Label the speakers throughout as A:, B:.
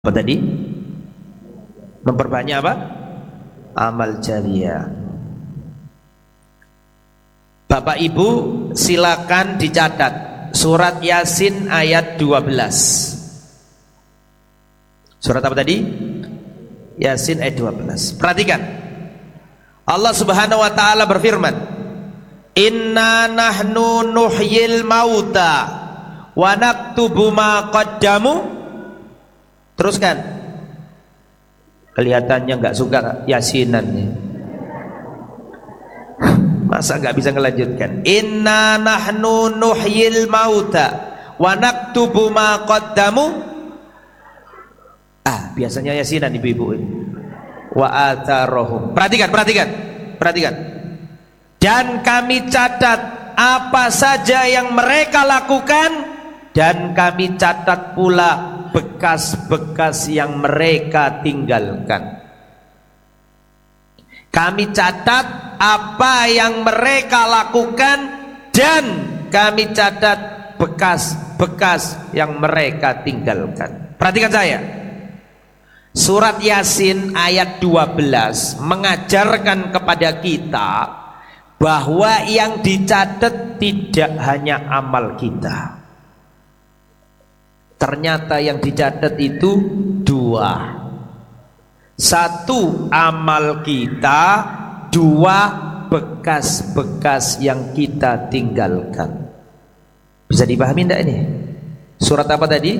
A: Apa tadi? Memperbanyak apa? Amal jariyah. Bapak Ibu silakan dicatat surat Yasin ayat 12. Surat apa tadi? Yasin ayat 12. Perhatikan. Allah Subhanahu wa taala berfirman, "Inna nahnu nuhyil mauta wa naktubu ma qaddamu." Teruskan. Kelihatannya nggak suka Yasinan nih. Masa nggak bisa ngelanjutkan? Inna nahnu nuhyil mauta wa naktubu ma qaddamu. Biasanya Yasinan ibu-ibu ini. Wa atharohum. Perhatikan. Dan kami catat apa saja yang mereka lakukan, dan kami catat pula bekas-bekas yang mereka tinggalkan. Kami catat apa yang mereka lakukan, dan kami catat bekas-bekas yang mereka tinggalkan. Perhatikan saya. Surat Yasin ayat 12 mengajarkan kepada kita bahwa yang dicatat tidak hanya amal kita. Ternyata yang dicatat itu dua. Satu amal kita, dua bekas-bekas yang kita tinggalkan. Bisa dipahami enggak ini? Surat apa tadi?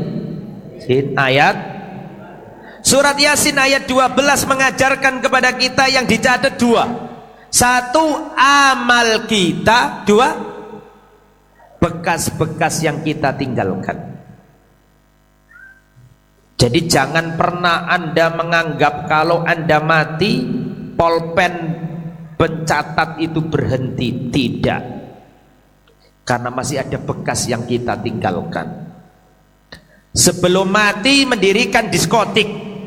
A: Surat Yasin ayat 12 mengajarkan kepada kita yang dicatat dua. Satu amal kita, dua bekas-bekas yang kita tinggalkan. Jadi jangan pernah Anda menganggap kalau Anda mati pulpen pencatat itu berhenti. Tidak. Karena masih ada bekas yang kita tinggalkan. Sebelum mati mendirikan diskotik,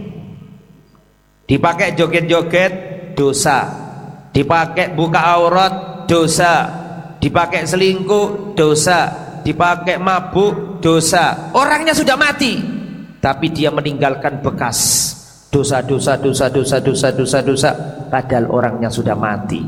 A: dipakai joget-joget, dosa. Dipakai buka aurat, dosa. Dipakai selingkuh, dosa. Dipakai mabuk, dosa. Orangnya sudah mati, tapi dia meninggalkan bekas dosa, padahal orangnya sudah mati.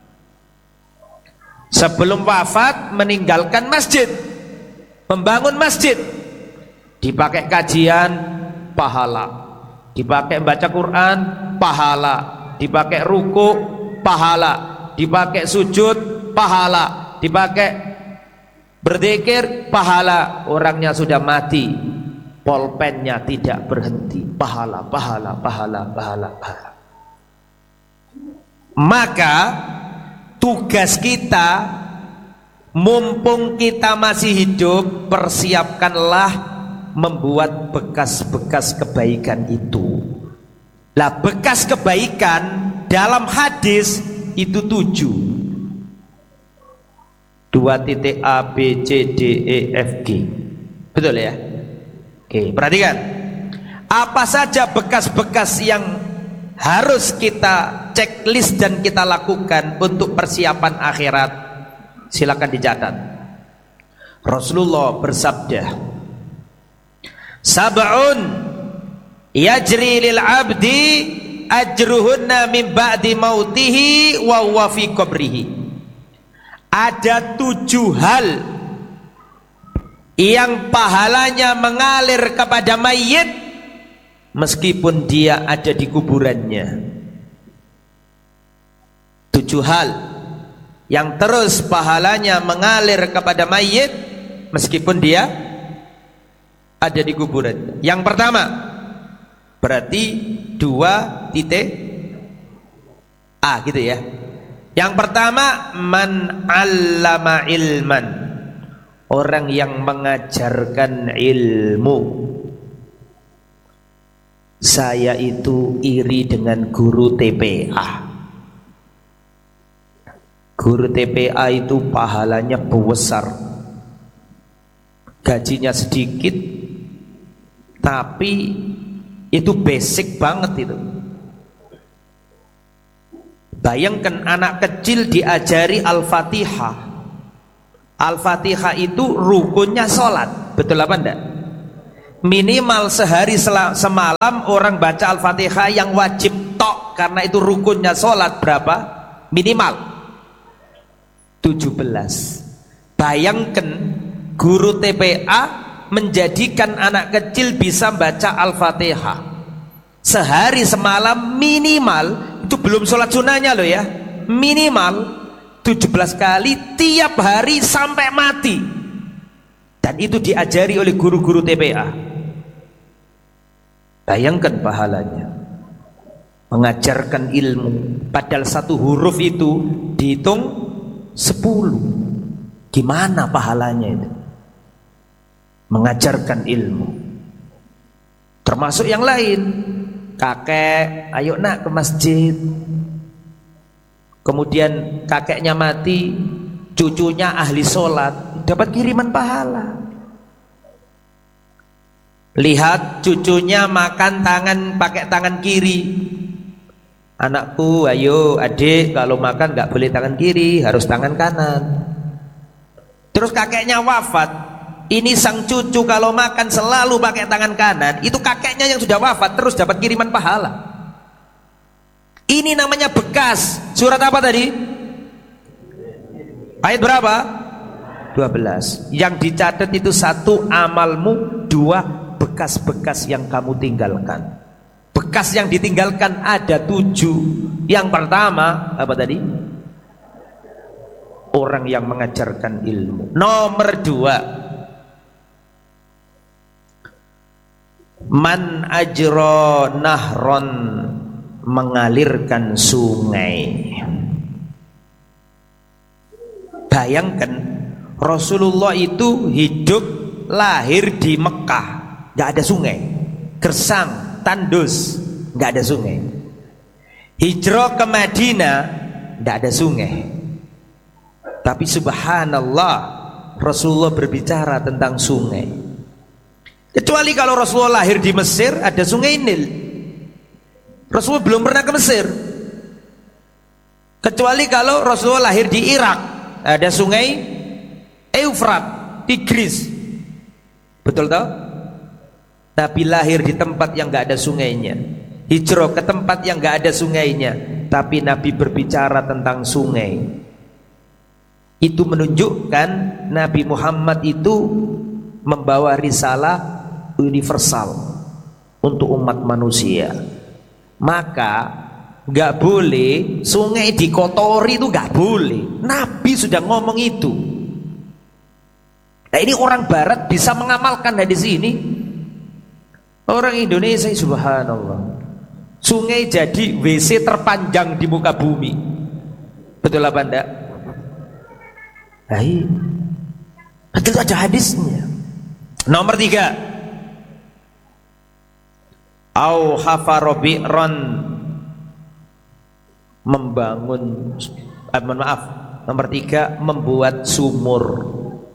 A: Sebelum wafat meninggalkan masjid, membangun masjid, dipakai kajian, pahala. Dipakai baca Quran, pahala. Dipakai ruku, pahala. Dipakai sujud, pahala. Dipakai berzikir, pahala. Orangnya sudah mati, pulpennya tidak berhenti. Pahala. Maka tugas kita, mumpung kita masih hidup, persiapkanlah membuat bekas-bekas kebaikan itu. Lah, bekas kebaikan dalam hadis itu 7. 2.A, B, C, D, E, F, G. Betul ya? Oke, perhatikan. Apa saja bekas-bekas yang harus kita checklist dan kita lakukan untuk persiapan akhirat? Silakan dicatat. Rasulullah bersabda, "Sab'un yajri lil 'abdi ajruhunna min ba'di mautihi wa huwa fi qabrihi." Ada 7 hal yang pahalanya mengalir kepada mayit meskipun dia ada di kuburannya. 7 hal yang terus pahalanya mengalir kepada mayit meskipun dia ada di kuburan. Yang pertama, berarti 2.A gitu ya. Yang pertama, man 'allama ilman, orang yang mengajarkan ilmu. Saya itu iri dengan guru TPA. Guru TPA itu pahalanya besar, gajinya sedikit, tapi itu basic banget itu. Bayangkan anak kecil diajari Al-Fatihah. Al-Fatihah itu rukunnya sholat, betul apa enggak? minimal sehari semalam orang baca Al-Fatihah yang wajib tok, karena itu rukunnya sholat, berapa? Minimal 17. Bayangkan guru TPA menjadikan anak kecil bisa baca Al-Fatihah sehari semalam minimal, itu belum sholat sunnahnya loh ya, minimal 17 kali tiap hari sampai mati, dan itu diajari oleh guru-guru TPA. Bayangkan pahalanya, mengajarkan ilmu, padahal satu huruf itu dihitung 10. Gimana pahalanya itu? Mengajarkan ilmu. Termasuk yang lain, kakek, ayo nak ke masjid. Kemudian kakeknya mati, cucunya ahli sholat, dapat kiriman pahala. Lihat cucunya makan pakai tangan kiri. Anakku, ayo adik, kalau makan nggak boleh tangan kiri, harus tangan kanan. Terus kakeknya wafat, ini sang cucu kalau makan selalu pakai tangan kanan, itu kakeknya yang sudah wafat terus dapat kiriman pahala. Ini namanya bekas. Surat apa tadi? Ayat berapa? 12. Yang dicatat itu 1 amalmu, 2 bekas-bekas yang kamu tinggalkan. Bekas yang ditinggalkan ada 7. Yang pertama apa tadi? Orang yang mengajarkan ilmu. Nomor 2, man ajro nahron, mengalirkan sungai. Bayangkan Rasulullah itu hidup lahir di Mekah, nggak ada sungai, gersang, tandus, nggak ada sungai. Hijrah ke Madinah, nggak ada sungai. Tapi subhanallah, Rasulullah berbicara tentang sungai. Kecuali kalau Rasulullah lahir di Mesir, ada sungai Nil. Rasulullah belum pernah ke Mesir. Kecuali kalau Rasulullah lahir di Irak, ada sungai Eufrat, Tigris. Betul toh? Nabi lahir di tempat yang gak ada sungainya, hijrah ke tempat yang gak ada sungainya, tapi Nabi berbicara tentang sungai. Itu menunjukkan Nabi Muhammad itu membawa risalah universal untuk umat manusia. Maka gak boleh sungai dikotori, itu gak boleh. Nabi sudah ngomong itu. Nah, ini orang barat bisa mengamalkan hadis ini. Orang Indonesia subhanallah, sungai jadi WC terpanjang di muka bumi. Betul apa enggak? Hai, betul, ada hadisnya. Nomor 3, au hafarobi'ron, membangun, maaf, nomor 3, membuat sumur.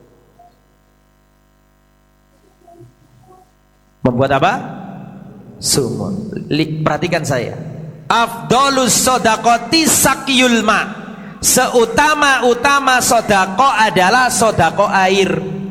A: Membuat apa? Sumur. Perhatikan saya. Afdolus sodakoti sakyul ma. Seutama-utama sodako adalah sodako air.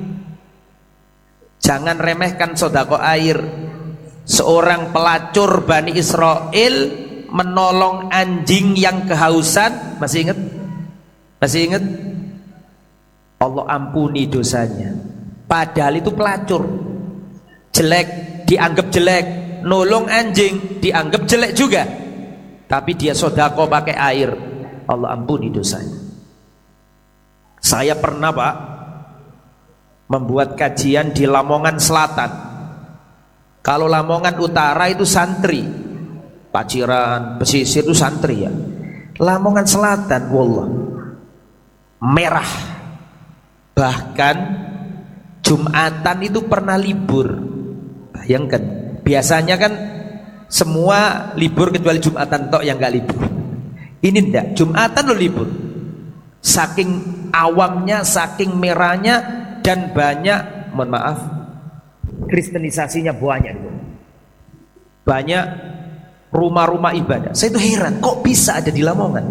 A: Jangan remehkan sodako air. Seorang pelacur Bani Israel menolong anjing yang kehausan. Masih ingat? Masih ingat? Allah ampuni dosanya. Padahal itu pelacur. Jelek, dianggap jelek. Nolong anjing, dianggap jelek juga. Tapi dia sodako pakai air, Allah ampuni dosanya. Saya pernah Pak membuat kajian di Lamongan Selatan. Kalau Lamongan Utara itu santri, Paciran, pesisir itu santri ya. Lamongan Selatan, wallah, merah. Bahkan Jumatan itu pernah libur. Bayangkan, biasanya kan semua libur kecuali Jumatan tok yang gak libur. Ini enggak, Jumatan lo libur. Saking awamnya, saking merahnya, dan banyak, mohon maaf, kristenisasinya banyak. Banyak rumah-rumah ibadah. Saya itu heran, kok bisa ada di Lamongan?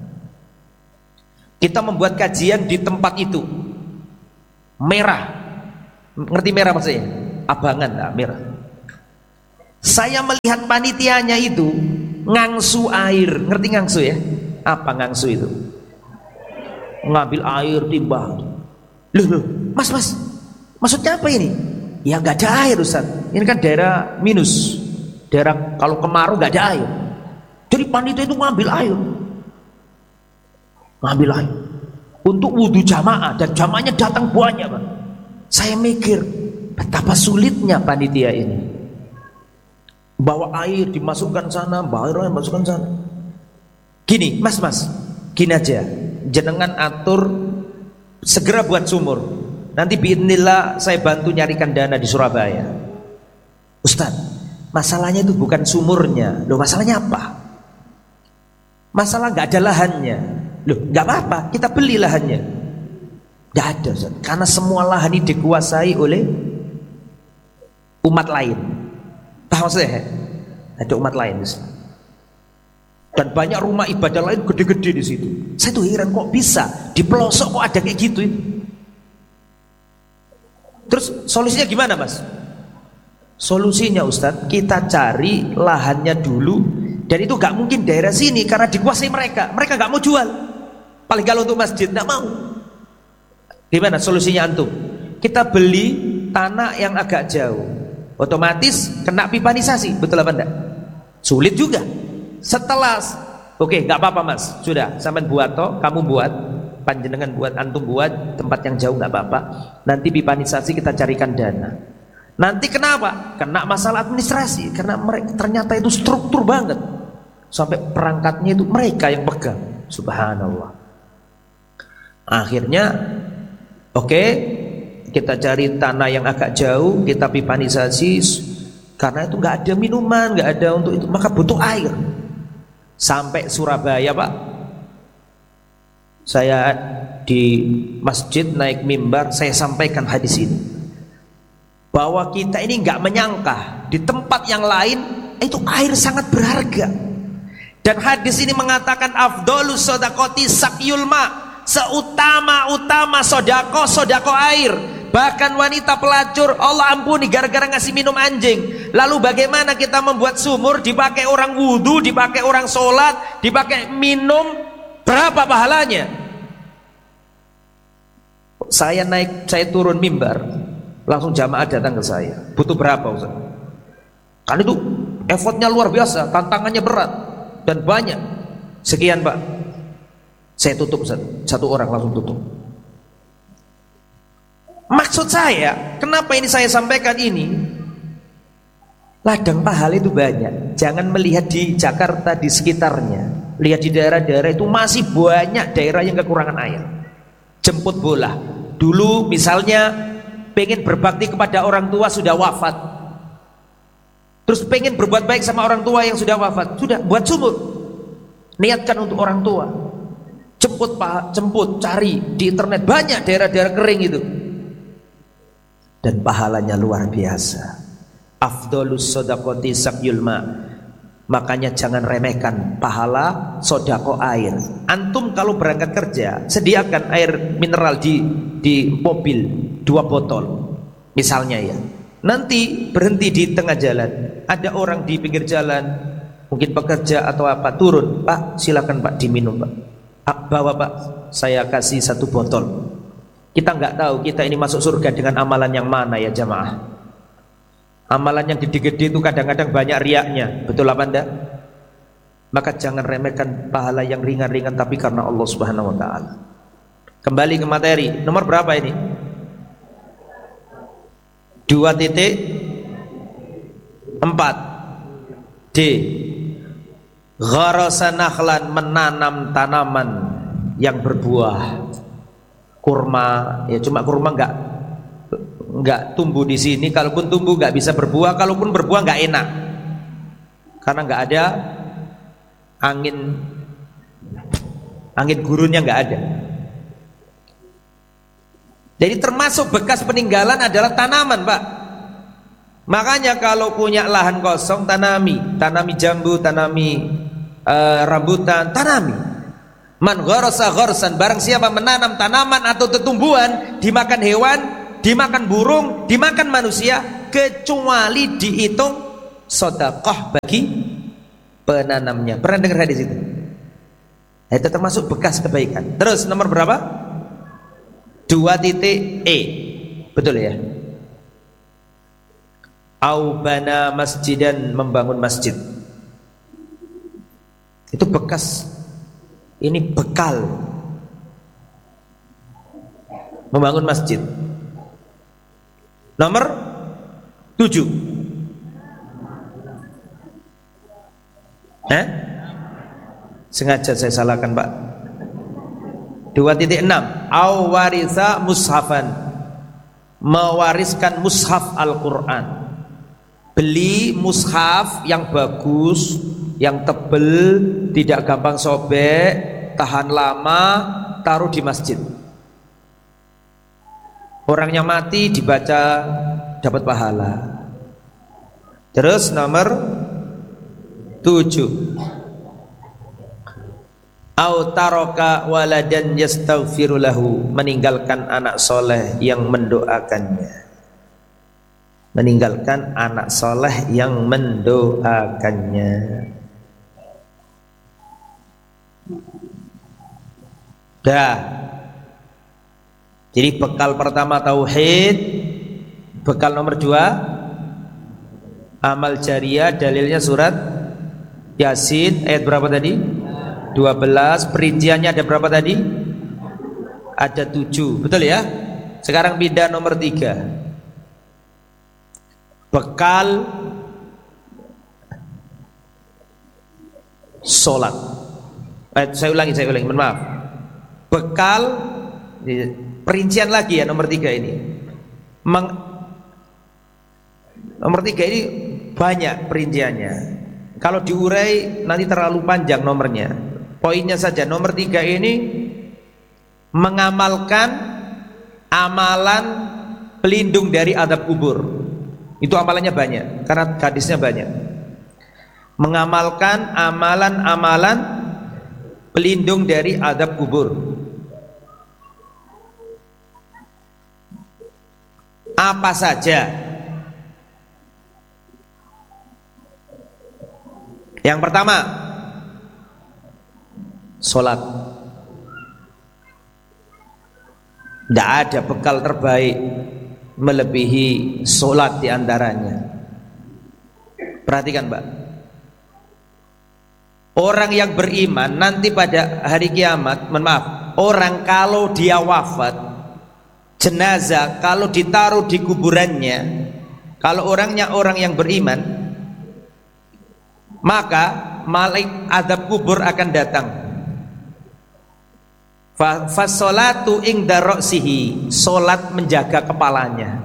A: Kita membuat kajian di tempat itu. Merah. Ngerti merah maksudnya? abangan Amir. Saya melihat panitianya itu ngangsu air. Ngerti ngangsu ya? Apa ngangsu itu? Ngambil air timbang. Loh, mas, maksudnya apa ini? Ya nggak ada air Ustaz. Ini kan daerah minus, daerah kalau kemarau nggak ada air. Jadi panitia itu ngambil air untuk wudhu jamaah, dan jamaahnya datang banyak, Pak. Saya mikir betapa sulitnya panitia ini. Bawa air dimasukkan sana, bawa air dimasukkan sana. Gini, mas, gini aja. Jenengan atur segera buat sumur. Nanti biidznillah saya bantu nyarikan dana di Surabaya. Ustaz, masalahnya itu bukan sumurnya. Loh, masalahnya apa? Masalah nggak ada lahannya. Loh, nggak apa-apa, kita beli lahannya. Nggak ada, Ustaz. Karena semua lahan ini dikuasai oleh umat lain. Paham maksudnya? Ada umat lain, Ustaz. Dan banyak rumah ibadah lain gede-gede di situ. Saya tuh heran kok bisa di pelosok kok ada kayak gitu itu. Terus solusinya gimana, Mas? Solusinya Ustadz, kita cari lahannya dulu. Dan itu gak mungkin daerah sini karena dikuasai mereka. Mereka gak mau jual. Paling kalau untuk masjid gak mau. Gimana solusinya antum? Kita beli tanah yang agak jauh. Otomatis kena pipanisasi. Betul apa enggak? Sulit juga. Setelah oke, gak apa-apa mas, sudah sampean buat toh, kamu buat, panjenengan buat, antum buat tempat yang jauh gak apa-apa. Nanti pipanisasi kita carikan dana. Nanti kenapa? Kena masalah administrasi karena mereka ternyata itu struktur banget. Sampai perangkatnya itu mereka yang pegang. Subhanallah. Akhirnya oke, kita cari tanah yang agak jauh, kita pipanisasi karena itu nggak ada minuman, nggak ada untuk itu, maka butuh air. Sampai Surabaya, Pak. Saya di masjid naik mimbar, saya sampaikan hadis ini. Bahwa kita ini nggak menyangka di tempat yang lain itu air sangat berharga. Dan hadis ini mengatakan afdolus sodakoti sakyul ma, seutama-utama sodako air. Bahkan wanita pelacur Allah ampuni gara-gara ngasih minum anjing. Lalu bagaimana kita membuat sumur, dipakai orang wudhu, dipakai orang sholat, dipakai minum, berapa pahalanya? Saya turun mimbar, langsung jamaah datang ke saya. Butuh berapa Ustaz? Kan itu effortnya luar biasa, tantangannya berat dan banyak. Sekian Pak. Saya tutup Ustaz. Satu orang langsung tutup. Maksud saya, kenapa ini saya sampaikan ini? Ladang pahala itu banyak. Jangan melihat di Jakarta, di sekitarnya. Lihat di daerah-daerah itu masih banyak daerah yang kekurangan air. Jemput bola. Dulu misalnya pengen berbakti kepada orang tua sudah wafat. Terus pengen berbuat baik sama orang tua yang sudah wafat. Sudah, buat sumur. Niatkan untuk orang tua. Jemput, cari di internet. Banyak daerah-daerah kering itu. Dan pahalanya luar biasa. Afdolus sodakoti sakyul ma. Makanya jangan remehkan pahala sodako air. Antum kalau berangkat kerja, sediakan air mineral di mobil 2 botol misalnya ya. Nanti berhenti di tengah jalan, ada orang di pinggir jalan, mungkin pekerja atau apa, turun, Pak silakan Pak diminum Pak. Bawa Pak, saya kasih 1 botol. Kita nggak tahu kita ini masuk surga dengan amalan yang mana ya jamaah. Amalan yang gede-gede itu kadang-kadang banyak riaknya. Betul apa enggak? Maka jangan remehkan pahala yang ringan-ringan tapi karena Allah Subhanahu wa taala. Kembali ke materi. Nomor berapa ini? 2.4 D. Gharasa nakhlan, menanam tanaman yang berbuah. Kurma, ya cuma kurma nggak tumbuh di sini. Kalaupun tumbuh nggak bisa berbuah. Kalaupun berbuah nggak enak karena nggak ada angin gurunnya nggak ada. Jadi termasuk bekas peninggalan adalah tanaman Pak. Makanya kalau punya lahan kosong tanami jambu, tanami rambutan, tanami. Man gharasa gharsan, barang siapa menanam tanaman atau tumbuhan dimakan hewan, dimakan burung, dimakan manusia, kecuali dihitung sedekah bagi penanamnya. Pernah dengar hadis itu? Itu termasuk bekas kebaikan. Terus nomor berapa? 2.e. Betul ya? Au bana masjidan, membangun masjid. Itu bekas. Ini bekal membangun masjid. Nomor 7. Sengaja saya salahkan Pak. 2.6. Au warisa mushafan, mewariskan mushaf Al-Quran. Beli mushaf yang bagus, yang tebel, tidak gampang sobek, tahan lama, taruh di masjid. Orangnya mati dibaca, dapat pahala. Terus nomor 7. Au taraka waladan yastaghfiru lahu, meninggalkan anak soleh yang mendoakannya. Meninggalkan anak soleh yang mendoakannya. Dah. Jadi bekal pertama tauhid, bekal nomor 2 amal jariah, dalilnya surat Yasin ayat berapa tadi? 12. Perinciannya ada berapa tadi? Ada 7. Betul ya? Sekarang pindah nomor 3. Bekal sholat. Saya ulangi, mohon maaf. Bekal, perincian lagi ya nomor 3 ini. Nomor 3 ini banyak perinciannya. Kalau diurai nanti terlalu panjang nomornya. Poinnya saja, nomor 3 ini mengamalkan amalan pelindung dari azab kubur. Itu amalannya banyak, karena hadisnya banyak. Mengamalkan amalan-amalan pelindung dari azab kubur. Apa saja? Yang pertama, sholat. Tidak ada bekal terbaik melebihi sholat diantaranya. Perhatikan Mbak, orang yang beriman nanti pada hari kiamat, mohon maaf, orang kalau dia wafat, jenazah kalau ditaruh di kuburannya, kalau orangnya orang yang beriman, maka malaikat azab kubur akan datang. Fasolatu ingda roksihi, solat menjaga kepalanya.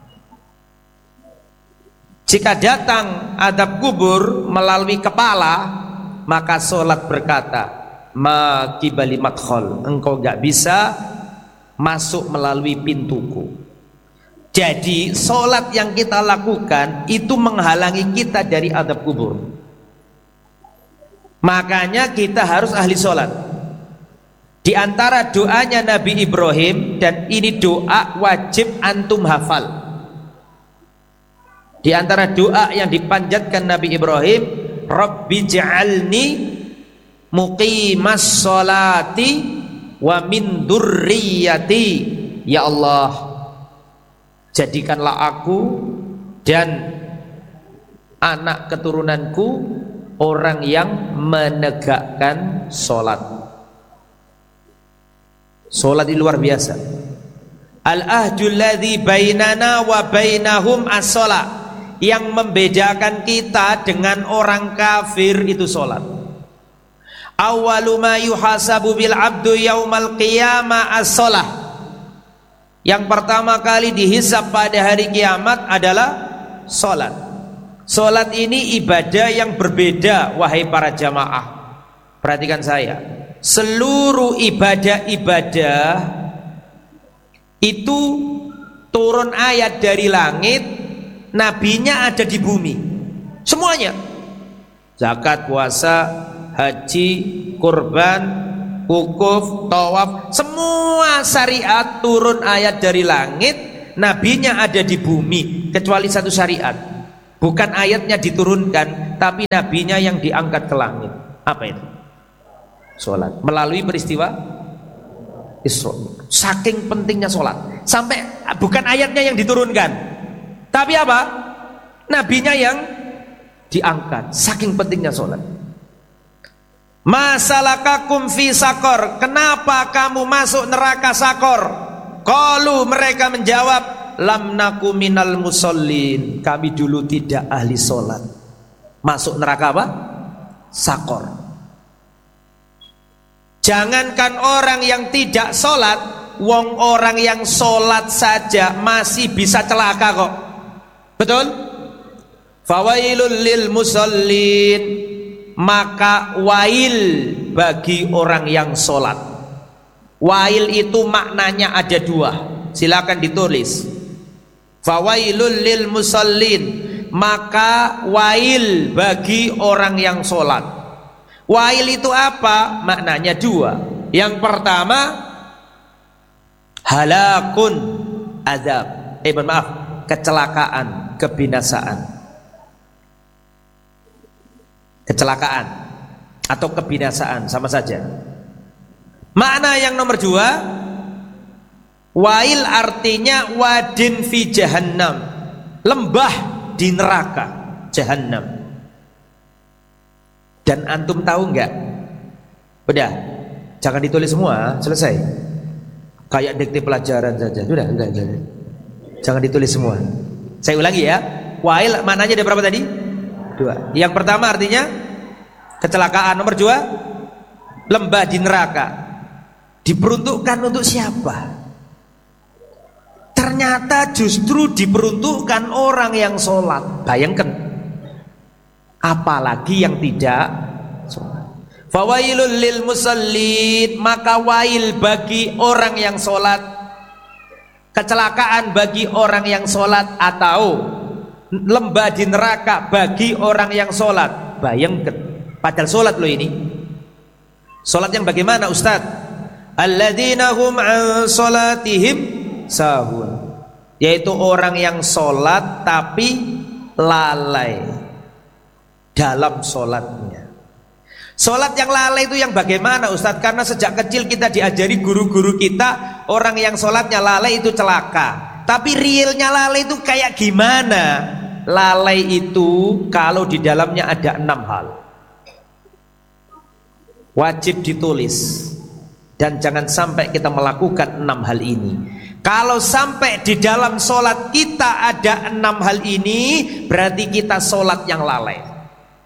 A: Jika datang azab kubur melalui kepala, maka solat berkata, ma kibali madkhol, engkau gak bisa masuk melalui pintuku. Jadi solat yang kita lakukan itu menghalangi kita dari azab kubur. Makanya kita harus ahli solat. Di antara doanya Nabi Ibrahim, dan ini doa wajib antum hafal. Di antara doa yang dipanjatkan Nabi Ibrahim, Rabbi ja'alni muqimas sholati wa min durriyati. Ya Allah, jadikanlah aku dan anak keturunanku orang yang menegakkan sholat. Sholat ini luar biasa. Al-ahdul ladzi bainana wa bainahum as-sholat. Yang membedakan kita dengan orang kafir itu sholat. Awwalu ma yuhasabu bil abdu yaumal qiyamah as-sholat. Yang pertama kali dihisab pada hari kiamat adalah sholat. Sholat ini ibadah yang berbeda, wahai para jamaah. Perhatikan saya. Seluruh ibadah-ibadah itu turun ayat dari langit, nabinya ada di bumi. Semuanya. Zakat, puasa, haji, kurban, wukuf, tawaf, semua syariat turun ayat dari langit, nabinya ada di bumi kecuali satu syariat. Bukan ayatnya diturunkan, tapi nabinya yang diangkat ke langit. Apa itu? Sholat. Melalui peristiwa Isra. Saking pentingnya sholat, sampai bukan ayatnya yang diturunkan, tapi apa? Nabinya yang diangkat. Saking pentingnya sholat. Masalakakum fi sakor, kenapa kamu masuk neraka sakor? Qalu, mereka menjawab, lam naku minal musallin, kami dulu tidak ahli sholat. Masuk neraka apa? Sakor. Jangankan orang yang tidak sholat, wong orang yang sholat saja masih bisa celaka kok. Betul? Fawailul lil musallin, maka wail bagi orang yang sholat. Wail itu maknanya ada dua, silakan ditulis. Fawailul lil musallin, maka wail bagi orang yang sholat. Wail itu apa? Maknanya dua. Yang pertama, halakun azab. Maaf, kecelakaan, kebinasaan. Kecelakaan atau kebinasaan sama saja. Makna yang nomor dua, wail artinya wadin fi jahannam, lembah di neraka jahannam. Dan antum tahu enggak? Udah, jangan ditulis semua, selesai. Kayak dikte pelajaran saja. Sudah. Jangan ditulis semua. Saya ulangi ya. Wail maknanya ada berapa tadi? Dua. Yang pertama artinya kecelakaan. Nomor dua, lembah di neraka. Diperuntukkan untuk siapa? Ternyata justru diperuntukkan orang yang sholat. Bayangkan. Apalagi yang tidak sholat. Fawailul lil musallin, maka wail bagi orang yang sholat, kecelakaan bagi orang yang sholat, atau lembah di neraka bagi orang yang sholat. Bayangkan, padahal sholat loh ini. Sholat yang bagaimana Ustaz? Alladzina hum an sholatihim sahun, yaitu orang yang sholat tapi lalai dalam sholatnya. Sholat yang lalai itu yang bagaimana Ustadz? Karena sejak kecil kita diajari guru-guru kita, orang yang sholatnya lalai itu celaka. Tapi realnya lalai itu kayak gimana? Lalai itu kalau di dalamnya ada 6 hal, wajib ditulis. Dan jangan sampai kita melakukan 6 hal ini. Kalau sampai di dalam sholat kita ada 6 hal ini, berarti kita sholat yang lalai.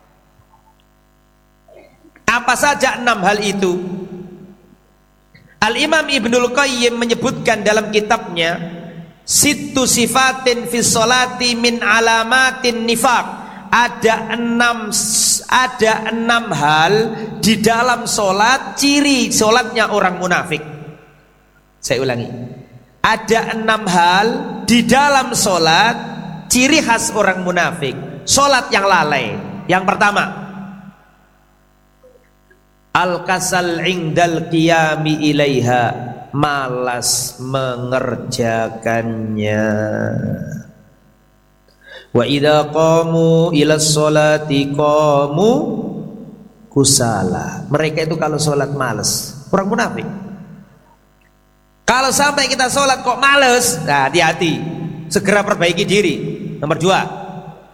A: Apa saja 6 hal itu? Al-Imam Ibnul Qayyim menyebutkan dalam kitabnya Sittu sifatin fi sholati min alamatin nifaq. Ada 6 hal di dalam sholat, ciri sholatnya orang munafik. Saya ulangi. Ada 6 hal di dalam sholat, ciri khas orang munafik. Sholat yang lalai. Yang pertama, al-kasal indal qiyami ilaiha, malas mengerjakannya. Wa idza qamu ila sholati qamu kusala. Mereka itu kalau sholat malas, orang munafik. Kalau sampai kita sholat kok malas, nah hati-hati, segera perbaiki diri. Nomor 2,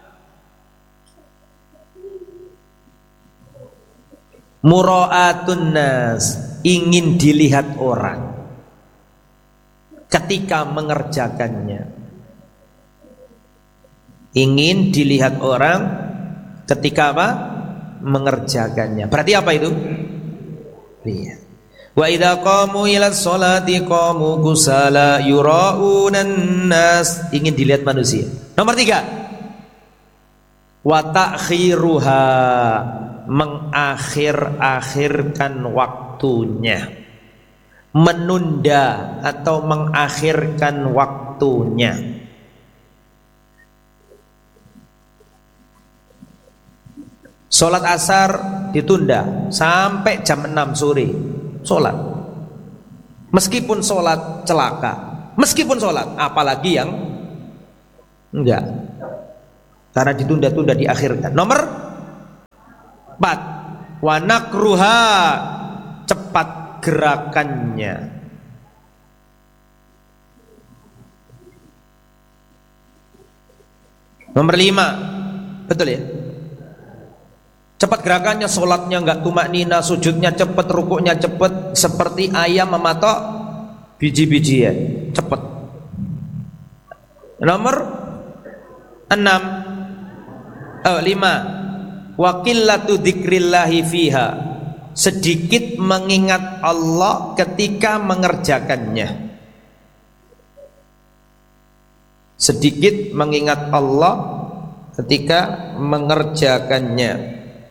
A: mura'atun nas, ingin dilihat orang ketika mengerjakannya. Ingin dilihat orang ketika apa? Mengerjakannya. Berarti apa itu? Lihat. Wa idza qamu ila sholati qamu kusala yura'unan nas, ingin dilihat manusia. Nomor 3, wa ta'khiruha, mengakhir-akhirkan waktunya, menunda atau mengakhirkan waktunya. Sholat asar ditunda sampai jam 6 sore sholat, meskipun sholat celaka. meskipun sholat, apalagi yang enggak, karena ditunda-tunda, diakhirkan. Nomor 4, wa nakruha, cepat gerakannya. Nomor 5, betul ya, cepat gerakannya, sholatnya enggak tumak nina, sujudnya cepat, rukuknya cepat, seperti ayam mematok biji-bijian, cepat. Nomor 5, wa qillatu dzikrillahi fiha, sedikit mengingat Allah ketika mengerjakannya. Sedikit mengingat Allah ketika mengerjakannya.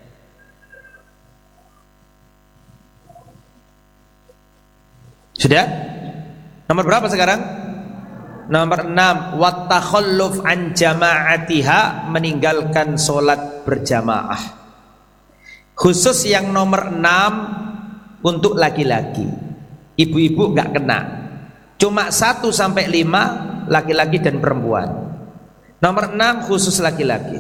A: Sudah? Nomor berapa sekarang? Nomor 6, wa takhalluf an jama'atiha, meninggalkan sholat berjamaah. Khusus yang nomor 6 untuk laki-laki. Ibu-ibu enggak kena. Cuma 1 sampai 5 laki-laki dan perempuan. Nomor 6 khusus laki-laki.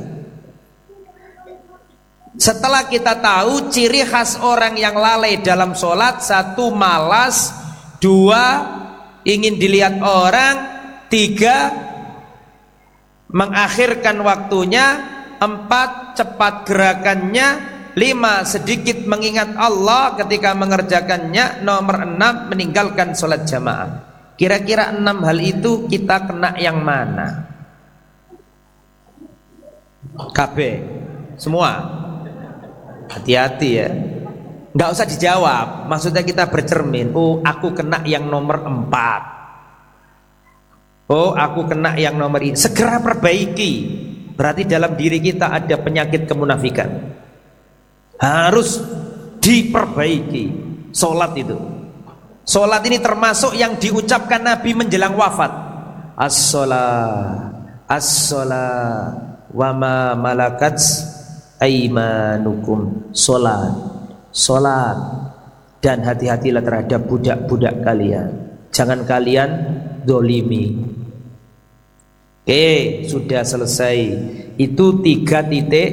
A: Setelah kita tahu ciri khas orang yang lalai dalam sholat: 1, malas; 2, ingin dilihat orang; 3, mengakhirkan waktunya; 4, cepat gerakannya; 5, sedikit mengingat Allah ketika mengerjakannya; nomor 6, meninggalkan sholat jamaah. Kira-kira 6 hal itu kita kena yang mana? KB semua? Hati-hati ya, nggak usah dijawab, maksudnya kita bercermin. Oh, aku kena yang nomor 4. Oh, aku kena yang nomor ini. Segera perbaiki. Berarti dalam diri kita ada penyakit kemunafikan, harus diperbaiki. Sholat itu, sholat ini termasuk yang diucapkan Nabi menjelang wafat. As-sholat, as-sholat, wa ma malakat aimanukum. Sholat, sholat, dan hati-hatilah terhadap budak-budak kalian. Jangan kalian dolimi. Oke, sudah selesai. Itu 3 titik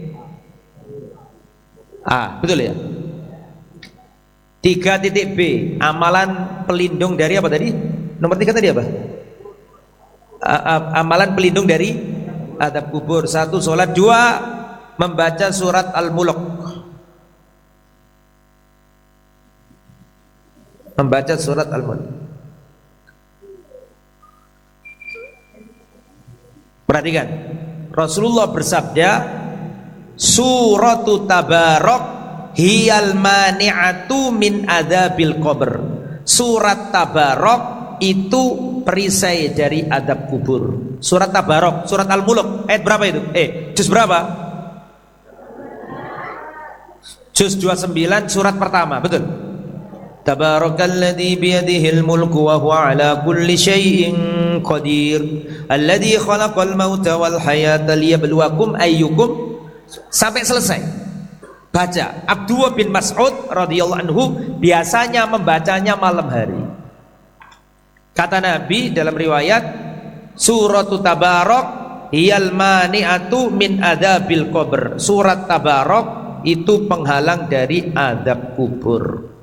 A: A, betul ya? 3 titik B, amalan pelindung dari apa tadi? Nomor 3 tadi apa? Amalan pelindung dari adab kubur. 1, sholat. 2, membaca surat Al-Mulk. Membaca surat Al-Mulk. Perhatikan, Rasulullah bersabda, suratu Tabarok hiyal mani'atu min adabil qabr. Surat Tabarok itu perisai dari adab kubur. Surat Tabarok, surat Al-Mulk, ayat berapa itu? Juz berapa? Juz 29, surat pertama, betul? Tabarakalladzi biyadihil mulku wa huwa ala kulli syai'in qadir, alladzi khalaqal mauta wal hayata liyabluwakum ayyukum, sampai selesai. Baca. Abdullah bin Mas'ud radhiyallahu anhu biasanya membacanya malam hari. Kata Nabi dalam riwayat, suratu Tabarok hiyal mani'atu min adabil qabr. Surat Tabarok itu penghalang dari adab kubur.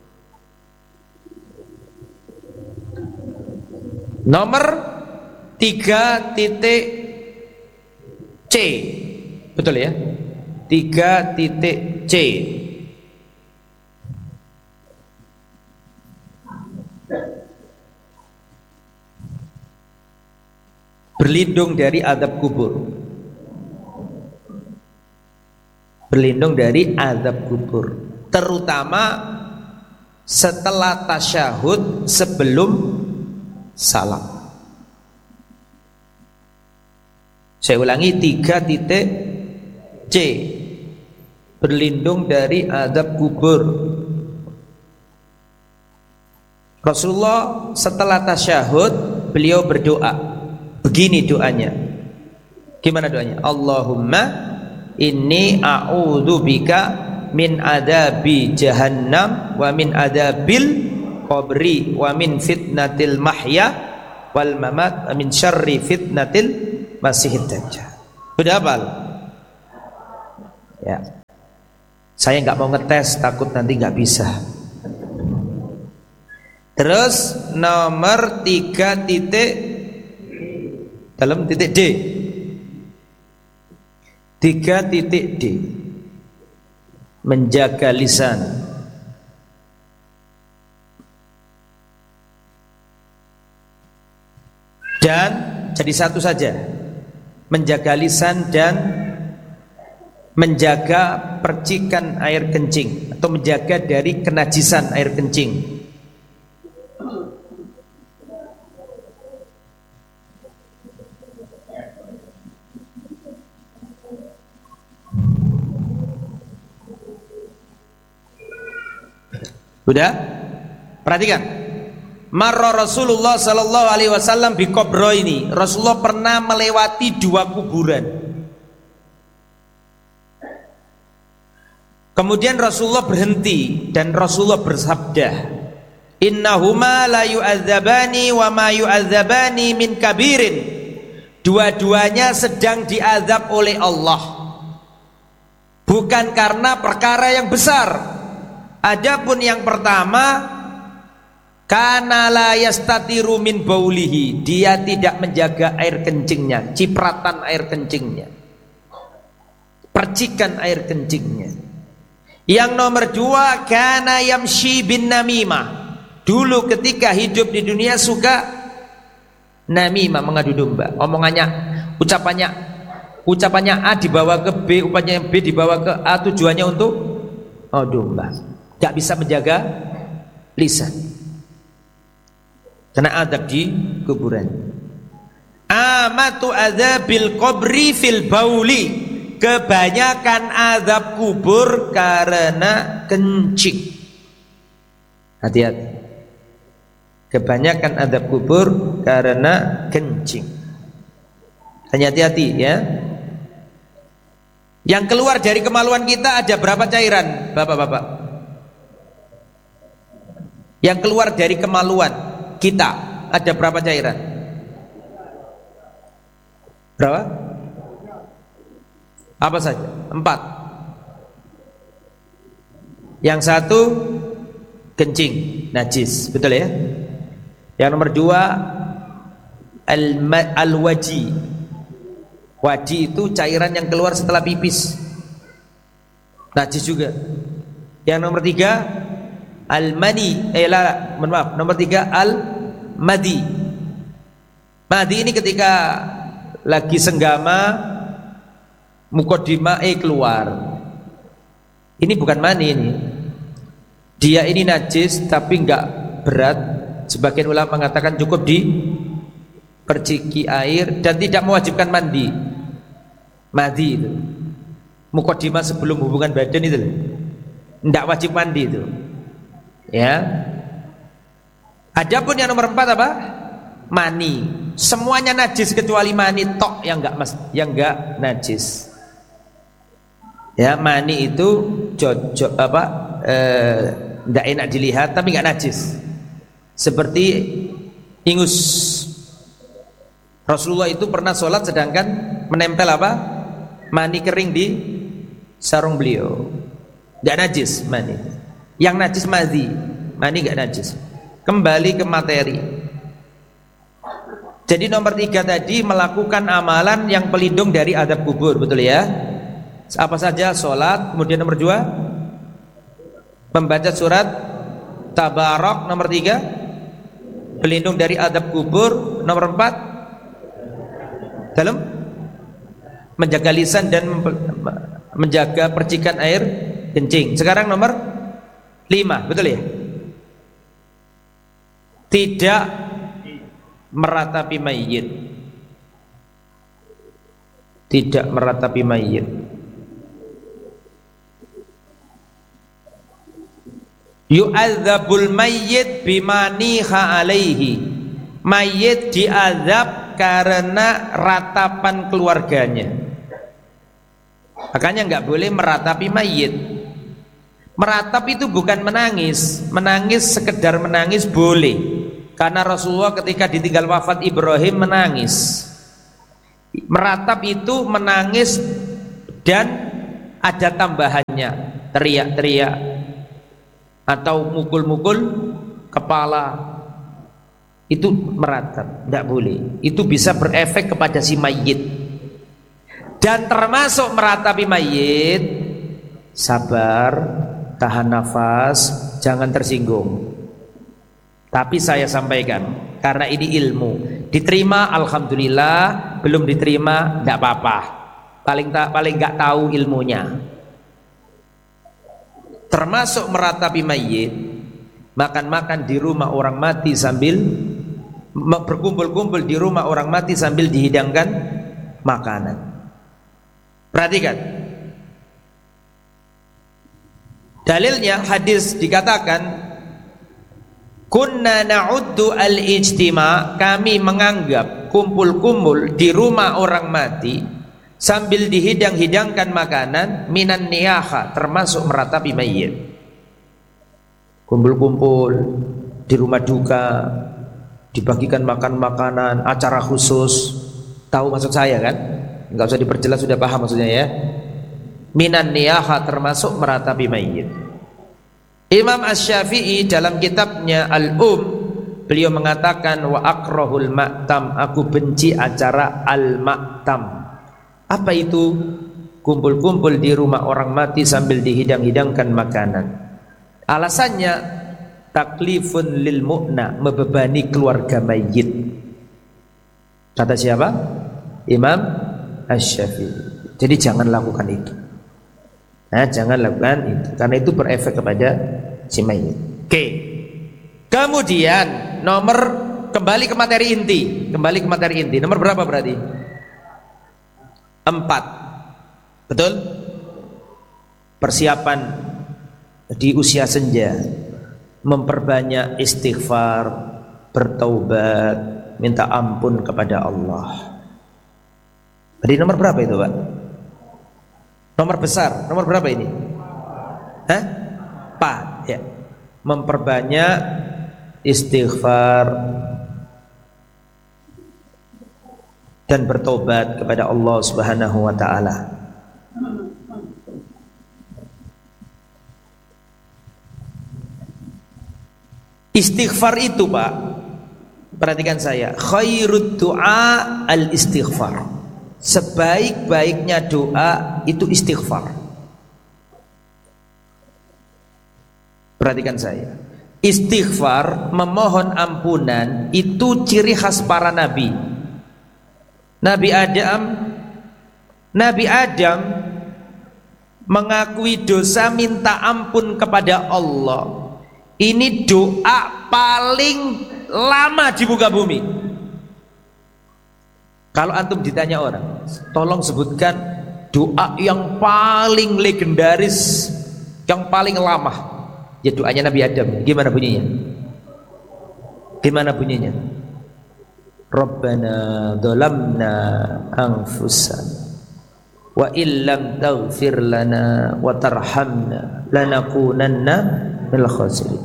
A: Nomor 3 titik C, betul ya? 3 titik C. Berlindung dari adab kubur. Berlindung dari adab kubur, terutama setelah tasyahud, sebelum salam. Saya ulangi, 3 titik C, berlindung dari adab kubur. Rasulullah setelah tasyahud beliau berdoa. Begini doanya. Gimana doanya? Allahumma inni a'udzubika min adabi jahannam wa min adabil qabri wa min fitnatil mahya wal mamat min syarri fitnatil masihid dajjal. Sudah hafal? Ya. Saya nggak mau ngetes, takut nanti nggak bisa. Terus nomor 3 titik dalam titik D. 3 titik D. Menjaga lisan. Dan jadi satu saja. Menjaga lisan dan menjaga percikan air kencing atau menjaga dari kenajisan air kencing. Sudah? Perhatikan. Marra Rasulullah sallallahu alaihi wasallam bi qabraini. Rasulullah pernah melewati 2 kuburan. Kemudian Rasulullah berhenti dan Rasulullah bersabda, "Innahuma la yu'adzabani wa ma yu'adzabani min kabirin." Dua-duanya sedang diazab oleh Allah. Bukan karena perkara yang besar. Adapun yang pertama, kana la yastatiru min baulihi, dia tidak menjaga air kencingnya, cipratan air kencingnya, percikan air kencingnya. Yang nomor 2, kana yamshi bin namimah, dulu ketika hidup di dunia suka namimah, mengadu domba. Omongannya, ucapannya A dibawa ke B, ucapannya B dibawa ke A, tujuannya untuk domba. Gak bisa menjaga lisan karena adab di kuburan. Amatu adzabil qabri fil bauli, kebanyakan azab kubur karena kencing. Hati-hati. Kebanyakan azab kubur karena kencing. Hanya hati-hati ya. Yang keluar dari kemaluan kita ada berapa cairan, Bapak-bapak? Yang keluar dari kemaluan kita ada berapa cairan? Berapa? Apa saja? 4. Yang 1 kencing, najis, betul ya? Yang nomor 2 al-waji. Waji itu cairan yang keluar setelah pipis, najis juga. Yang nomor 3 al-mani, nomor 3 al-madi. Madi ini ketika lagi senggama mukodimah keluar. Ini bukan mani ini. Dia ini najis tapi enggak berat. Sebagian ulama mengatakan cukup diperciki air dan tidak mewajibkan mandi. Madi itu. Mukodimah sebelum hubungan badan itu. Enggak wajib mandi itu. Ya. Adapun yang nomor 4 apa? Mani. Semuanya najis kecuali mani tok yang enggak najis. Ya, mani itu enggak enak dilihat tapi enggak najis. Seperti ingus. Rasulullah itu pernah sholat sedangkan menempel apa? Mani kering di sarung beliau. Enggak najis mani. Yang najis madhi, mani gak najis. Kembali ke materi. Jadi nomor 3 tadi melakukan amalan yang pelindung dari adab kubur, betul ya? Apa saja? Sholat. Kemudian nomor 2 membaca surat Tabarak. Nomor 3 pelindung dari adab kubur. Nomor 4 dalam menjaga lisan dan menjaga percikan air kencing. Sekarang nomor 5, betul ya? Tidak meratapi mayit. Tidak meratapi mayit. Yu'adzabul mayyit bimaniha alaihi. Mayit diazab karena ratapan keluarganya. Makanya enggak boleh meratapi mayit. Meratap itu bukan menangis. Menangis, sekedar menangis boleh. Karena Rasulullah ketika ditinggal wafat Ibrahim menangis. Meratap itu menangis dan ada tambahannya, teriak-teriak atau mukul-mukul kepala. Itu meratap, tidak boleh. Itu bisa berefek kepada si mayit. Dan termasuk meratapi mayit, sabar, tahan nafas, jangan tersinggung. Tapi saya sampaikan, karena ini ilmu, diterima alhamdulillah, belum diterima tidak apa-apa. Paling nggak tahu ilmunya. Termasuk meratapi mayit, makan-makan di rumah orang mati sambil berkumpul-kumpul di rumah orang mati sambil dihidangkan makanan. Perhatikan. Dalilnya hadis dikatakan, kunna na'uddu al-ijtima', kami menganggap kumpul-kumpul di rumah orang mati sambil dihidang-hidangkan makanan minan niyaha, termasuk meratapi mayit. Kumpul-kumpul di rumah duka, dibagikan makan makanan, acara khusus. Tahu maksud saya kan? Enggak usah diperjelas, sudah paham maksudnya ya. Minan niyaha, termasuk meratapi mayit. Imam Asy-Syafi'i dalam kitabnya beliau mengatakan, wa akrahul ma'tam, aku benci acara al-ma'tam. Apa itu? Kumpul-kumpul di rumah orang mati sambil dihidang-hidangkan makanan. Alasannya taklifun lil mu'na, membebani keluarga mayit. Kata siapa? Imam Asy-Syafi'i. Jadi jangan lakukan itu. Nah, jangan lakukan itu, karena itu berefek kepada si mayit. Oke. Kemudian kembali ke materi inti. Nomor berapa berarti? 4. Betul? Persiapan di usia senja, memperbanyak istighfar, bertaubat, minta ampun kepada Allah. Jadi nomor berapa itu, Pak? Nomor besar, nomor berapa ini? 4 ya. Memperbanyak istighfar dan bertobat kepada Allah Subhanahu wa taala. Istighfar itu, Pak, perhatikan saya, khairud du'a al-istighfar. Sebaik-baiknya doa itu istighfar. Perhatikan saya. Istighfar, memohon ampunan, itu ciri khas para nabi. Nabi Adam mengakui dosa, minta ampun kepada Allah. Ini doa paling lama di muka bumi. Kalau antum ditanya orang, tolong sebutkan doa yang paling legendaris, yang paling lama. Ya doanya Nabi Adam. Gimana bunyinya? Rabbana dhalamna anfusana wa illam taghfir lana wa tarhamna lanakunanna minal khasirin.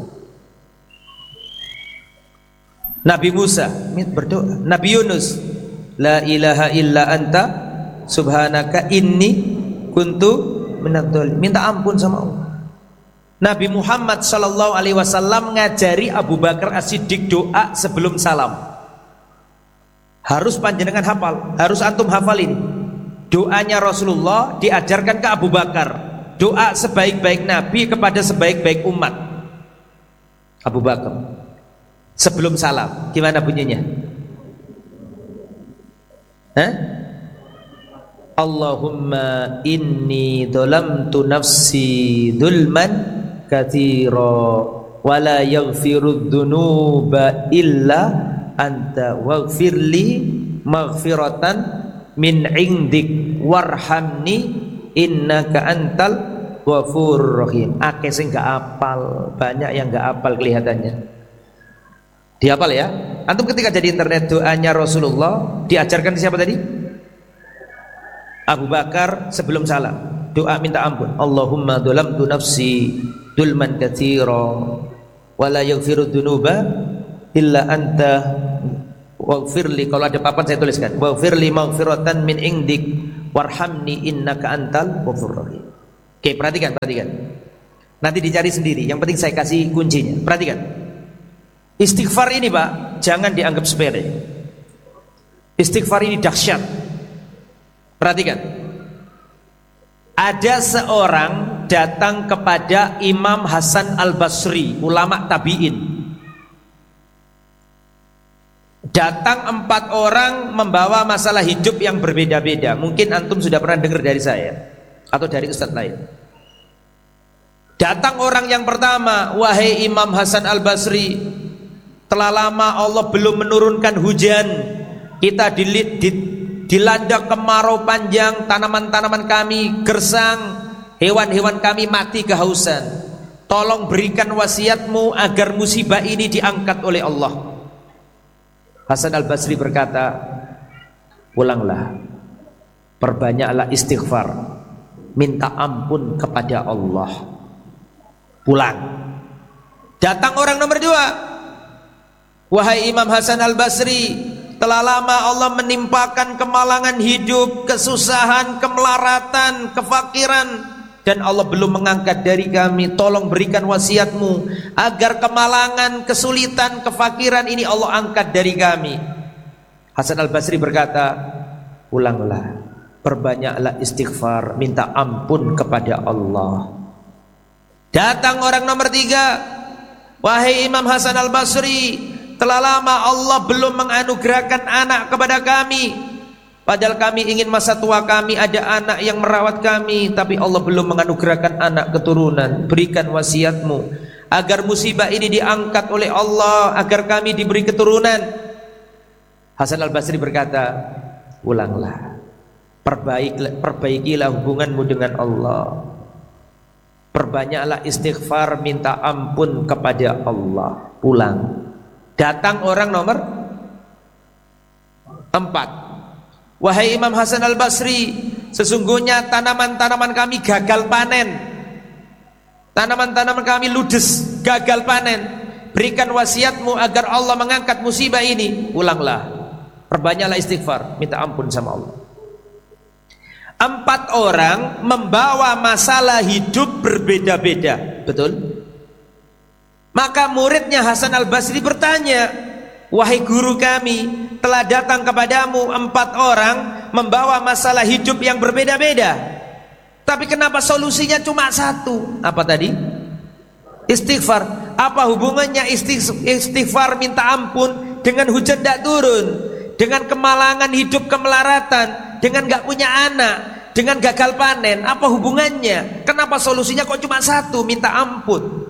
A: Nabi Musa berdoa. Nabi Yunus, la ilaha illa anta subhanaka inni kuntu minadh dhalimin, minta ampun sama Allah. Nabi Muhammad sallallahu alaihi wasallam ngajari Abu Bakar As-Siddiq doa sebelum salam. Harus panjenengan hafal, harus antum hafalin. Doanya Rasulullah diajarkan ke Abu Bakar. Doa sebaik-baik nabi kepada sebaik-baik umat. Abu Bakar sebelum salam, gimana bunyinya? Allahumma inni dhalamtu nafsi dhulman katsira wa la yaghfiru dzunuba illa anta waghfirli maghfiratan min indik warhamni innaka antal ghafurur rahim. Akeh sing gak apal, banyak yang gak apal kelihatannya. Dihafal ya. Antum ketika jadi internet doanya Rasulullah diajarkan siapa tadi? Abu Bakar sebelum salam. Doa minta ampun. Allahumma dhalamtu nafsi dzulman katsira wa la yaghfiru dzunuba illa anta waghfirli, kalau ada papan saya tuliskan, waghfirli maghfiratan min indik warhamni innaka antal ghafurur rahim. Oke, perhatikan. Nanti dicari sendiri, yang penting saya kasih kuncinya. Perhatikan. Istighfar ini Pak, jangan dianggap sepele. Istighfar ini dahsyat. Perhatikan. Ada seorang datang kepada Imam Hasan Al-Basri, ulama tabi'in. Datang 4 orang membawa masalah hidup yang berbeda-beda. Mungkin antum sudah pernah dengar dari saya atau dari ustadz lain. Datang orang yang pertama, wahai Imam Hasan Al-Basri, telah lama Allah belum menurunkan hujan. Kita dilanda kemarau panjang, tanaman-tanaman kami gersang, hewan-hewan kami mati kehausan. Tolong berikan wasiatmu agar musibah ini diangkat oleh Allah. Hasan Al-Basri berkata, pulanglah, perbanyaklah istighfar, minta ampun kepada Allah. Pulang. Datang orang nomor 2, wahai Imam Hasan Al-Basri, telah lama Allah menimpakan kemalangan hidup, kesusahan, kemelaratan, kefakiran, dan Allah belum mengangkat dari kami. Tolong berikan wasiatmu agar kemalangan, kesulitan, kefakiran ini Allah angkat dari kami. Hasan Al-Basri berkata, pulanglah, perbanyaklah istighfar, minta ampun kepada Allah. Datang orang nomor 3, wahai Imam Hasan Al-Basri, telah lama Allah belum menganugerahkan anak kepada kami. Padahal kami ingin masa tua kami ada anak yang merawat kami, tapi Allah belum menganugerahkan anak keturunan. Berikan wasiatmu agar musibah ini diangkat oleh Allah, agar kami diberi keturunan. Hasan Al-Basri berkata, pulanglah, perbaikilah hubunganmu dengan Allah, perbanyaklah istighfar, minta ampun kepada Allah. Pulang. Datang orang nomor 4, wahai Imam Hasan Al-Basri, sesungguhnya tanaman-tanaman kami gagal panen, tanaman-tanaman kami ludes, gagal panen. Berikan wasiatmu agar Allah mengangkat musibah ini. Pulanglah, perbanyaklah istighfar, minta ampun sama Allah. 4 orang membawa masalah hidup berbeda-beda, betul? Maka muridnya Hasan Al-Basri bertanya, wahai guru kami, telah datang kepadamu 4 orang membawa masalah hidup yang berbeda-beda, tapi kenapa solusinya cuma 1? Apa tadi? Istighfar. Apa hubungannya istighfar minta ampun dengan hujan tidak turun, dengan kemalangan hidup, kemelaratan, dengan gak punya anak, dengan gagal panen? Apa hubungannya? Kenapa solusinya kok cuma 1, minta ampun?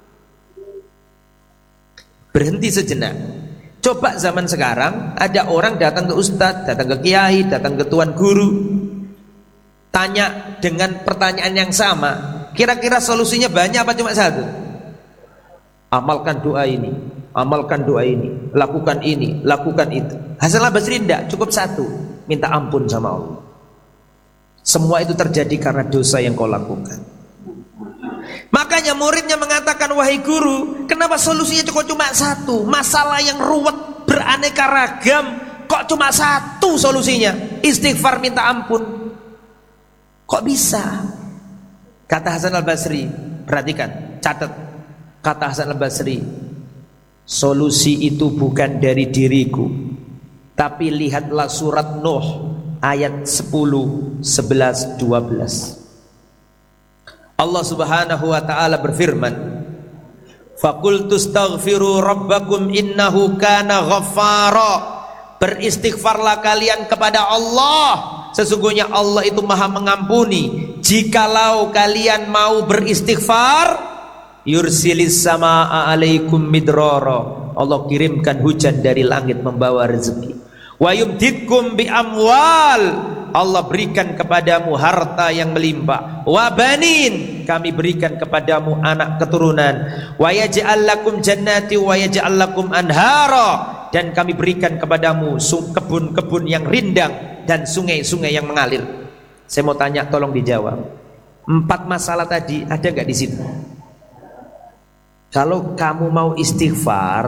A: Berhenti sejenak. Coba zaman sekarang ada orang datang ke ustadz, datang ke kiai, datang ke tuan guru, tanya dengan pertanyaan yang sama, kira-kira solusinya banyak apa cuma 1? Amalkan doa ini, amalkan doa ini, lakukan ini, lakukan itu. Hasan Al-Basri tidak, cukup 1, minta ampun sama Allah. Semua itu terjadi karena dosa yang kau lakukan. Makanya muridnya mengatakan, wahai guru, kenapa solusinya cuma 1? Masalah yang ruwet, beraneka ragam, kok cuma 1 solusinya? Istighfar, minta ampun. Kok bisa? Kata Hasan Al-Basri, perhatikan, catat. Kata Hasan Al-Basri, solusi itu bukan dari diriku, tapi lihatlah surat Nuh ayat 10, 11, 12. Allah Subhanahu wa taala berfirman, faqultu astaghfiru rabbakum innahu kana ghaffara. Beristighfarlah kalian kepada Allah, sesungguhnya Allah itu Maha mengampuni. Jikalau kalian mau beristighfar, yursilis samaa alaikum midrara. Allah kirimkan hujan dari langit membawa rezeki. Wa yumditkum bi amwal. Allah berikan kepadamu harta yang melimpah. Wa banin, kami berikan kepadamu anak keturunan. Wa yaj'al lakum jannati wa yaj'al lakum anhara, dan kami berikan kepadamu kebun-kebun yang rindang dan sungai-sungai yang mengalir. Saya mau tanya, tolong dijawab. 4 masalah tadi ada enggak di situ? Kalau kamu mau istighfar,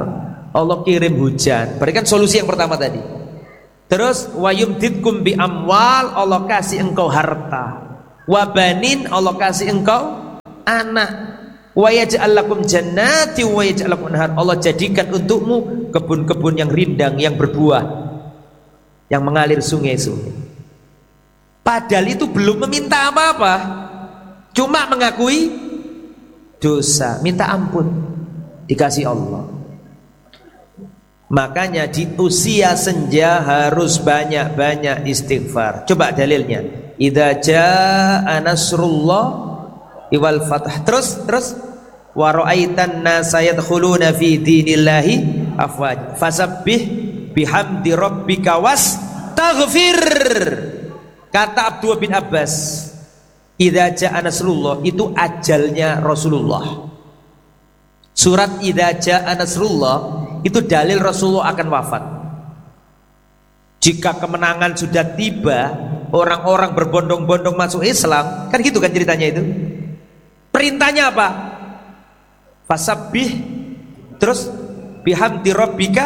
A: Allah kirim hujan. Berikan solusi yang pertama tadi. Terus wa yumditkum bi amwal, Allah kasih engkau harta. Wa banin, Allah kasih engkau anak. Wa yaj'al lakum jannati wa yaj'al lakum anhar, Allah jadikan untukmu kebun-kebun yang rindang, yang berbuah, yang mengalir sungai-sungai. Padahal itu belum meminta apa-apa, cuma mengakui dosa, minta ampun, dikasih Allah. Makanya di usia senja harus banyak-banyak istighfar. Coba dalilnya, idza jaa nasrullah wal fath. Terus wa ra'aitan nasa yadkhuluna fi dinillahi afwaj fasabbih bihamdi rabbika wastaghfir. Kata Abdullah bin Abbas, idza jaa nasrullah itu ajalnya Rasulullah. Surat idza jaa nasrullah itu dalil Rasulullah akan wafat. Jika kemenangan sudah tiba, orang-orang berbondong-bondong masuk Islam, kan gitu kan ceritanya itu. Perintahnya apa? Fasabbih, terus bihamdi rabbika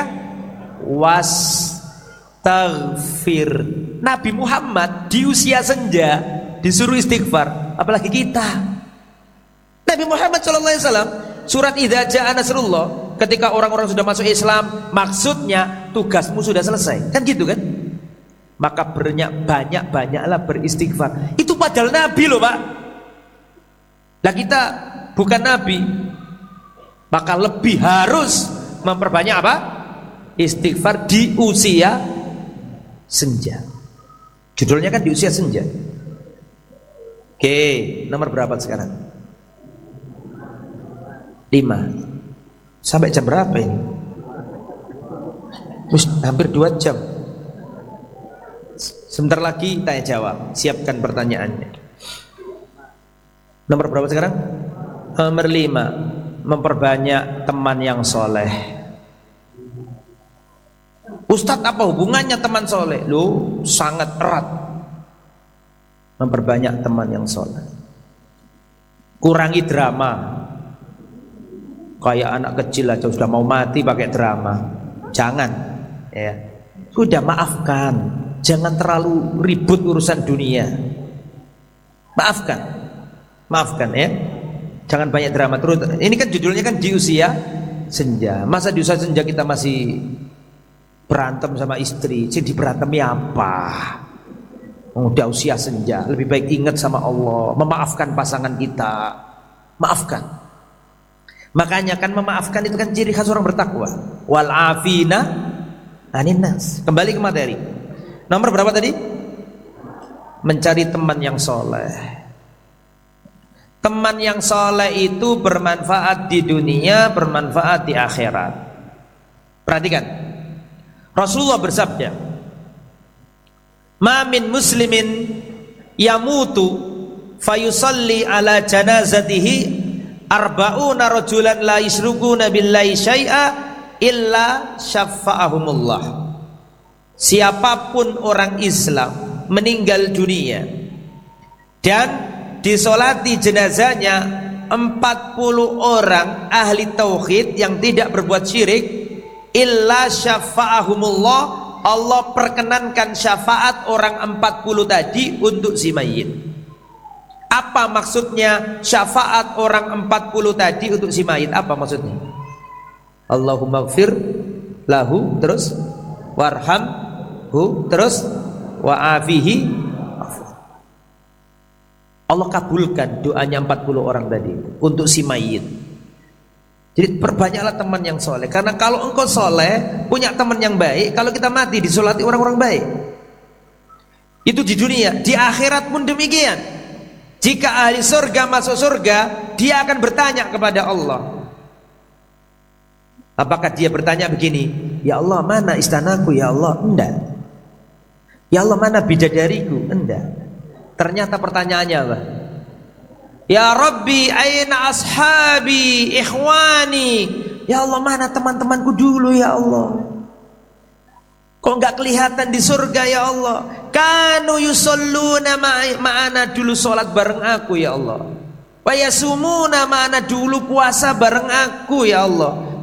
A: wastaghfir. Nabi Muhammad di usia senja disuruh istighfar, apalagi kita. Nabi Muhammad SAW surat idza jaa nasrullah, ketika orang-orang sudah masuk Islam, maksudnya tugasmu sudah selesai, kan gitu kan? Maka banyak-banyaklah beristighfar. Itu padahal Nabi loh Pak. Lah kita bukan Nabi, maka lebih harus memperbanyak apa? Istighfar di usia senja. Judulnya kan di usia senja. Oke, nomor berapa sekarang? 5. Sampai jam berapa ini? Terus hampir 2 jam. Sebentar lagi tanya jawab. Siapkan pertanyaannya. Nomor berapa sekarang? Nomor 5. Memperbanyak teman yang soleh. Ustadz, apa hubungannya teman soleh? Loh, sangat erat. Memperbanyak teman yang soleh. Kurangi drama. Kayak anak kecil aja sudah mau mati pakai drama. Jangan, ya. Sudah maafkan. Jangan terlalu ribut urusan dunia. Maafkan ya. Jangan banyak drama terus. Ini kan judulnya kan di usia senja. Masa di usia senja kita masih berantem sama istri? Jadi berantemnya apa? Udah usia senja, lebih baik ingat sama Allah, memaafkan pasangan kita. Maafkan. Makanya kan memaafkan itu kan ciri khas orang bertakwa. Wal afina anin nas. Kembali ke materi. Nomor berapa tadi? Mencari teman yang soleh. Teman yang soleh itu bermanfaat di dunia, bermanfaat di akhirat. Perhatikan, Rasulullah bersabda, "Ma min muslimin yamutu fayusalli ala janazatihi arba'una rajulan la yusyrikuna billahi syai'a illa syafa'ahumullah." Siapapun orang Islam meninggal dunia dan disolati jenazahnya 40 orang ahli tauhid yang tidak berbuat syirik, illa syafa'ahumullah, Allah perkenankan syafaat orang 40 tadi untuk si mayit. Apa maksudnya syafaat orang 40 tadi untuk si mayit? Apa maksudnya? Allahumma gfir lahu, terus warhamhu, terus wa'afihi. Allah kabulkan doanya 40 orang tadi untuk si mayit. Jadi perbanyaklah teman yang soleh. Karena kalau engkau soleh, punya teman yang baik, kalau kita mati disolati orang-orang baik. Itu di dunia. Di akhirat pun demikian. Jika ahli surga masuk surga, dia akan bertanya kepada Allah. Apakah dia bertanya begini, ya Allah mana istanaku, ya Allah? Enggak. Ya Allah mana bidadariku? Enggak. Ternyata pertanyaannya apa? Ya Rabbi aina ashabi ikhwani, ya Allah mana teman-temanku dulu ya Allah? Kok enggak kelihatan di surga ya Allah? Kanu yusalluna ma'ana, dulu sholat bareng aku ya Allah. Wa yasumuna ma'ana, dulu puasa bareng aku ya Allah.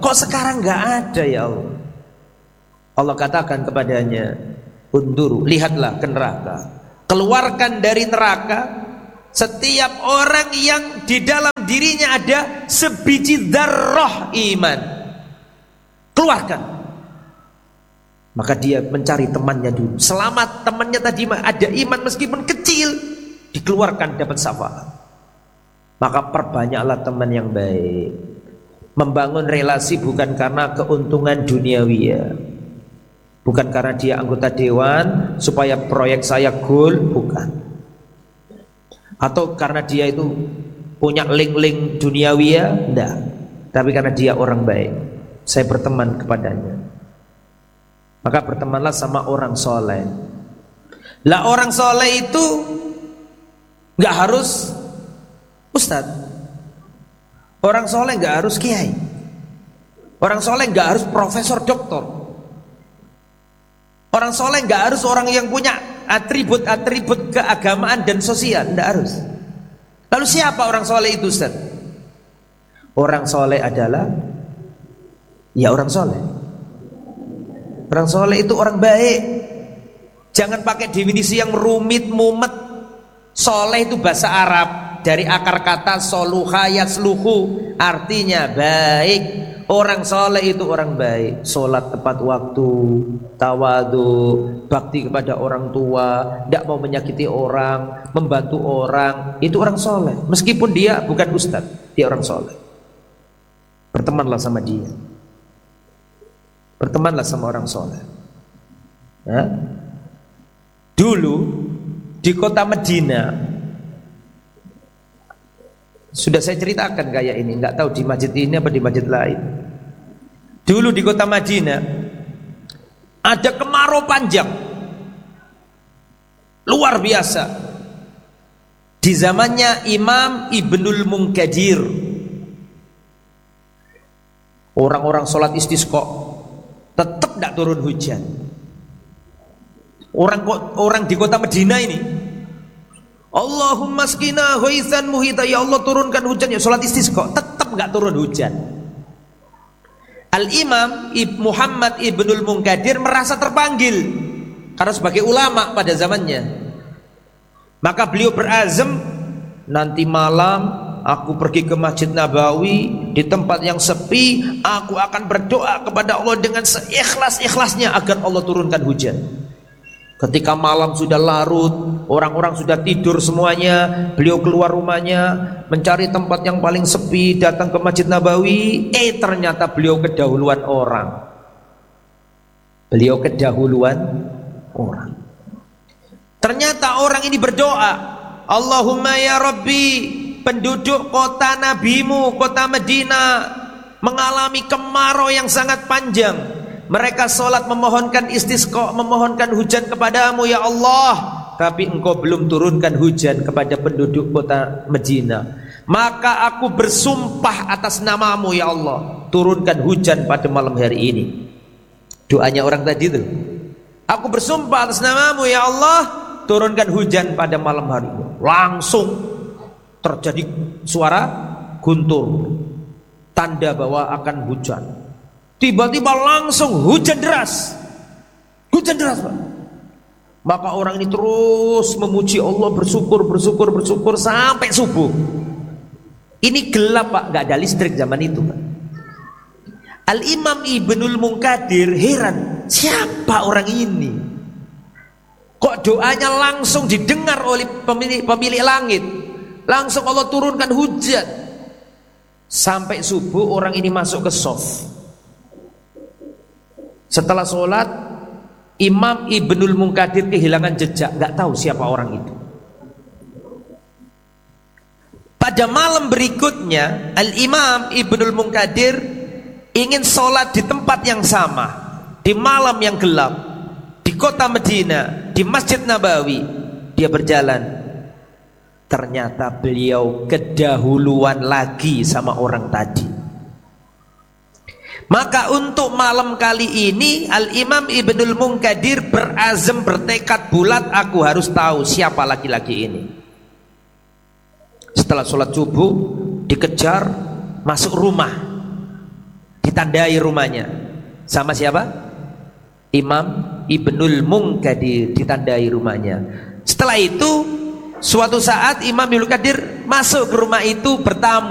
A: Kok sekarang nggak ada ya Allah? Allah katakan kepadanya, unduru, lihatlah ke neraka, keluarkan dari neraka setiap orang yang di dalam dirinya ada sebiji dzarrah iman. Keluarkan. Maka dia mencari temannya dulu. Selama temannya tadi ada iman meskipun kecil, dikeluarkan dapat syafaat. Maka perbanyaklah teman yang baik. Membangun relasi bukan karena keuntungan duniawi ya. Bukan karena dia anggota dewan supaya proyek saya goal, bukan. Atau karena dia itu punya link-link duniawi ya, enggak. Tapi karena dia orang baik, saya berteman kepadanya. Maka bertemanlah sama orang soleh. Lah orang soleh itu nggak harus ustadz. Orang soleh nggak harus kiai. Orang soleh nggak harus profesor doktor. Orang soleh nggak harus orang yang punya atribut-atribut keagamaan dan sosial, nggak harus. Lalu siapa orang soleh itu, ustadz? Orang soleh adalah ya orang soleh. Orang soleh itu orang baik. Jangan pakai definisi yang rumit, mumet. Soleh itu bahasa Arab, dari akar kata soluha yasluhu, artinya baik. Orang soleh itu orang baik. Sholat tepat waktu, tawadu, bakti kepada orang tua, tidak mau menyakiti orang, membantu orang. Itu orang soleh. Meskipun dia bukan ustadz, dia orang soleh. Bertemanlah sama dia. Bertemanlah sama orang soleh ya. Dulu di kota Medina, sudah saya ceritakan kayak ini, nggak tahu di masjid ini apa di masjid lain. Dulu di kota Madinah ada kemarau panjang luar biasa di zamannya Imam Ibnul Munkadir. Orang-orang sholat istisqa tetap tidak turun hujan. Orang di kota Medina ini, Allahumma skina ghaitsan muhita, ya Allah turunkan hujan, ya sholat istisqa, tetap nggak turun hujan. Al-Imam Muhammad Ibnul Munkadir merasa terpanggil karena sebagai ulama pada zamannya. Maka beliau berazam, nanti malam aku pergi ke Masjid Nabawi, di tempat yang sepi, aku akan berdoa kepada Allah dengan seikhlas-ikhlasnya agar Allah turunkan hujan. Ketika malam sudah larut, orang-orang sudah tidur semuanya, beliau keluar rumahnya, mencari tempat yang paling sepi, datang ke Masjid Nabawi. Ternyata beliau kedahuluan orang. Beliau kedahuluan orang. Ternyata orang ini berdoa, Allahumma ya Rabbi, penduduk kota nabimu, kota Madinah, mengalami kemarau yang sangat panjang. Mereka sholat memohonkan istisqa, memohonkan hujan kepadamu ya Allah, tapi engkau belum turunkan hujan kepada penduduk kota Madinah. Maka aku bersumpah atas namamu ya Allah, turunkan hujan pada malam hari ini. Doanya orang tadi itu, aku bersumpah atas namamu ya Allah, turunkan hujan pada malam hari ini. Langsung terjadi suara guntur, tanda bahwa akan hujan. Tiba-tiba langsung hujan deras, Pak. Maka orang ini terus memuji Allah, bersyukur sampai subuh. Ini gelap Pak, nggak ada listrik zaman itu Pak. Al-Imam Ibnul Munkadir heran, siapa orang ini? Kok doanya langsung didengar oleh pemilik langit? Langsung Allah turunkan hujan. Sampai subuh orang ini masuk ke shaf. Setelah sholat, Imam Ibnul Munkadir kehilangan jejak, nggak tahu siapa orang itu. Pada malam berikutnya, Al-Imam Ibnul Munkadir ingin sholat di tempat yang sama, di malam yang gelap, di kota Madinah, di Masjid Nabawi. Dia berjalan, ternyata beliau kedahuluan lagi sama orang tadi. Maka untuk malam kali ini Al-Imam Ibnul Munkadir berazam, bertekad bulat, aku harus tahu siapa laki-laki ini. Setelah sholat subuh dikejar masuk rumah. ditandai rumahnya. Sama siapa? Imam Ibnul Munkadir, ditandai rumahnya. Setelah itu suatu saat Imam Ibnul Qadir masuk ke rumah itu bertamu.